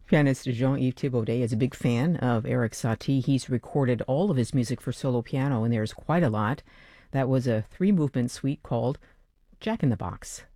Pianist Jean-Yves Thibaudet is a big fan of Eric Satie. He's recorded all of his music for solo piano, and there's quite a lot. That was a three-movement suite called Jack in the Box.